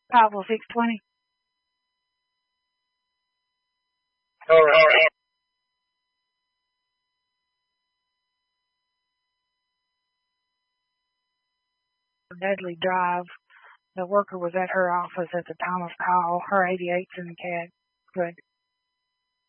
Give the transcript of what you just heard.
Powell 620. All right. Dudley Drive. The worker was at her office at the time of call. Her 88's in the CAD. Good.